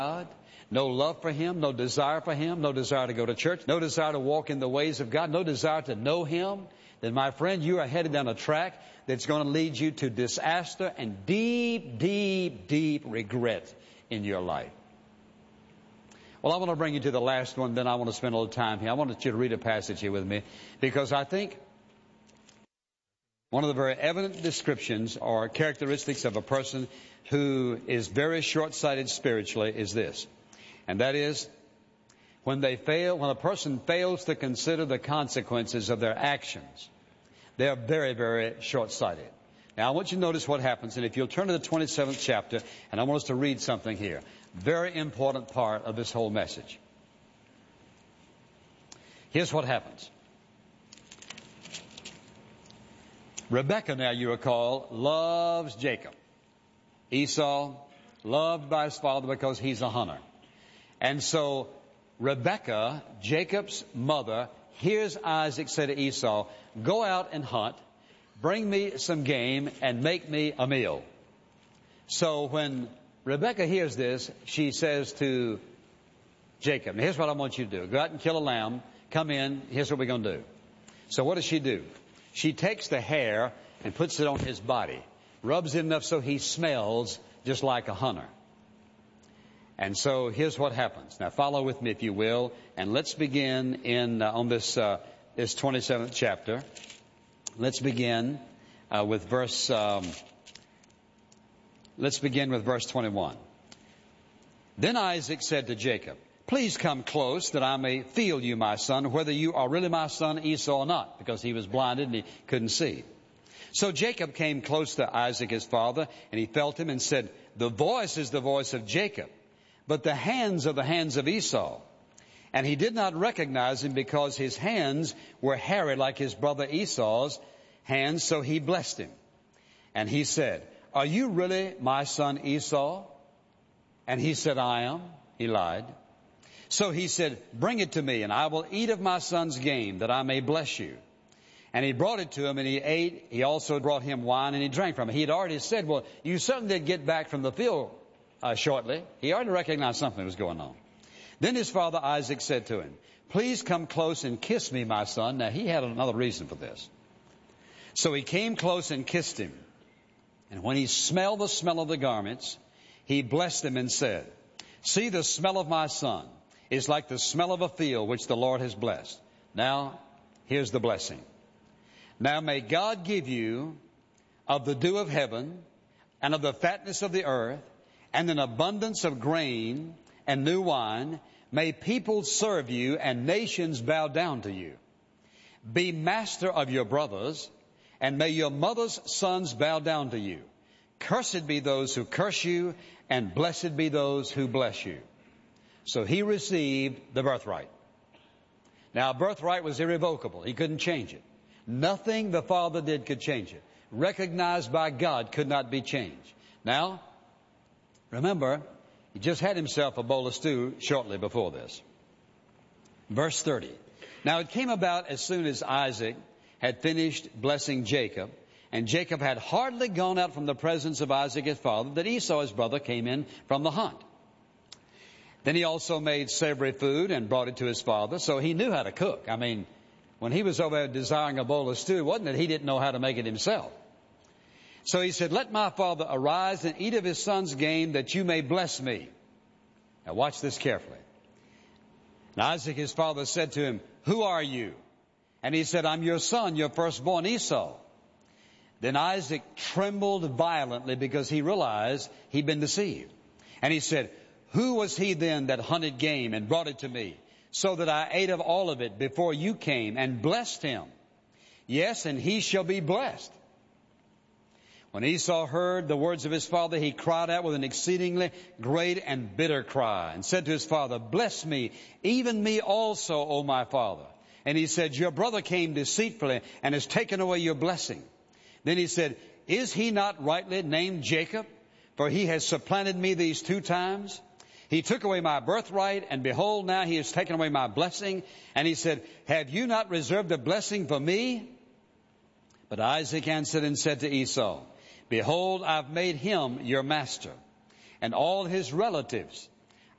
God, no love for Him, no desire for Him, no desire to go to church, no desire to walk in the ways of God, no desire to know Him, then my friend, you are headed down a track that's going to lead you to disaster and deep, deep, deep regret in your life. Well, I want to bring you to the last one, then I want to spend a little time here. I want you to read a passage here with me, because I think one of the very evident descriptions or characteristics of a person who is very short-sighted spiritually is this. And that is, when a person fails to consider the consequences of their actions, they are very, very short-sighted. Now, I want you to notice what happens, and if you'll turn to the 27th chapter, and I want us to read something here. Very important part of this whole message. Here's what happens. Rebekah, now you recall, loves Jacob. Esau, loved by his father because he's a hunter. And so Rebekah, Jacob's mother, hears Isaac say to Esau, go out and hunt, bring me some game, and make me a meal. So when Rebekah hears this, she says to Jacob, here's what I want you to do. Go out and kill a lamb, come in, here's what we're going to do. So what does she do? She takes the hair and puts it on his body, rubs it enough so he smells just like a hunter. And so here's what happens. Now follow with me if you will, and let's begin on this 27th chapter. Let's begin with verse 21. Then Isaac said to Jacob, please come close that I may feel you, my son, whether you are really my son Esau or not, because he was blinded and he couldn't see. So Jacob came close to Isaac his father, and he felt him and said, the voice is the voice of Jacob, but the hands are the hands of Esau. And he did not recognize him because his hands were hairy like his brother Esau's hands, so he blessed him. And he said, are you really my son Esau? And he said, I am. He lied. So he said, bring it to me, and I will eat of my son's game, that I may bless you. And he brought it to him, and he ate. He also brought him wine, and he drank from it. He had already said, well, you certainly did get back from the field shortly. He already recognized something was going on. Then his father Isaac said to him, please come close and kiss me, my son. Now he had another reason for this. So he came close and kissed him. And when he smelled the smell of the garments, he blessed him and said, see, the smell of my son is like the smell of a field which the Lord has blessed. Now, here's the blessing. Now may God give you of the dew of heaven and of the fatness of the earth and an abundance of grain and new wine. May people serve you and nations bow down to you. Be master of your brothers, and may your mother's sons bow down to you. Cursed be those who curse you, and blessed be those who bless you. So he received the birthright. Now, birthright was irrevocable. He couldn't change it. Nothing the father did could change it. Recognized by God could not be changed. Now, remember, he just had himself a bowl of stew shortly before this. Verse 30. Now it came about as soon as Isaac had finished blessing Jacob, and Jacob had hardly gone out from the presence of Isaac his father, that Esau his brother came in from the hunt. Then he also made savory food and brought it to his father, so he knew how to cook. I mean, when he was over there desiring a bowl of stew, wasn't it? He didn't know how to make it himself. So he said, let my father arise and eat of his son's game, that you may bless me. Now watch this carefully. And Isaac his father said to him, who are you? And he said, I'm your son, your firstborn Esau. Then Isaac trembled violently because he realized he'd been deceived. And he said, who was he then that hunted game and brought it to me, so that I ate of all of it before you came, and blessed him? Yes, and he shall be blessed. When Esau heard the words of his father, he cried out with an exceedingly great and bitter cry, and said to his father, bless me, even me also, O my father. And he said, your brother came deceitfully and has taken away your blessing. Then he said, is he not rightly named Jacob? For he has supplanted me these 2 times. He took away my birthright, and behold, now he has taken away my blessing. And he said, have you not reserved a blessing for me? But Isaac answered and said to Esau, behold, I've made him your master, and all his relatives